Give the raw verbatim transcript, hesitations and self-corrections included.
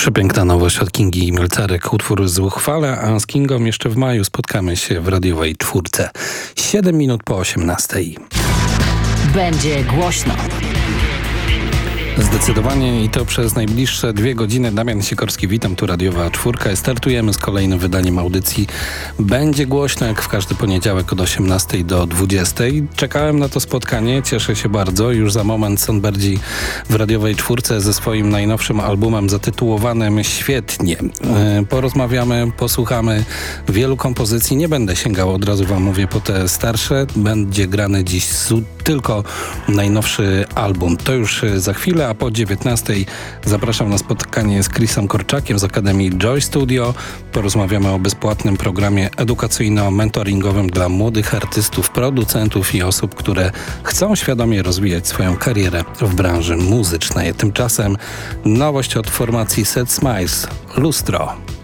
Przepiękna nowość od Kingi Mielcarek, utwór Zuchwale, a z Kingą jeszcze w maju spotkamy się w radiowej czwórce. siedem minut po osiemnastej. Będzie głośno. Zdecydowanie i to przez najbliższe dwie godziny. Damian Sikorski, witam, tu radiowa czwórka. Startujemy z kolejnym wydaniem audycji Będzie głośno, jak w każdy poniedziałek od osiemnastej do dwudziestej. Czekałem na to spotkanie, cieszę się bardzo. Już za moment Sonberdzi w radiowej czwórce ze swoim najnowszym albumem zatytułowanym Świetnie. Porozmawiamy, posłuchamy wielu kompozycji. Nie będę sięgał, od razu wam mówię, po te starsze. Będzie grany dziś tylko najnowszy album. To już za chwilę, a po dziewiętnastej zapraszam na spotkanie z Chrisem Korczakiem z Akademii Joy Studio. Porozmawiamy o bezpłatnym programie edukacyjno-mentoringowym dla młodych artystów, producentów i osób, które chcą świadomie rozwijać swoją karierę w branży muzycznej. Tymczasem nowość od formacji Set Smiles, Lustro.